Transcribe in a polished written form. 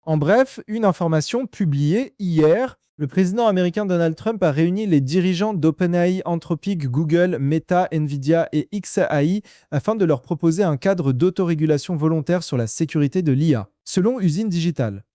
En bref, une information publiée hier. Le président américain Donald Trump a réuni les dirigeants d'OpenAI, Anthropic, Google, Meta, Nvidia et XAI afin de leur proposer un cadre d'autorégulation volontaire sur la sécurité de l'IA. Selon Usine Digital,